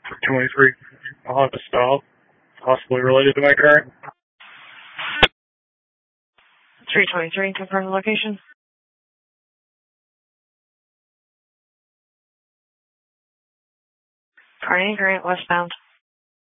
23. I'll have to stop. Possibly related to my current. 323, confirm the location. Carney Grant, westbound.